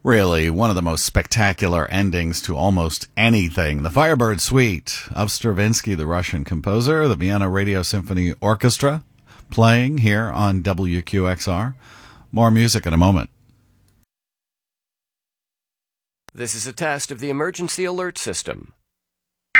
Really, one of the most spectacular endings to almost anything. The Firebird Suite of Stravinsky, the Russian composer, the Vienna Radio Symphony Orchestra, playing here on WQXR. More music in a moment. This is a test of the emergency alert system.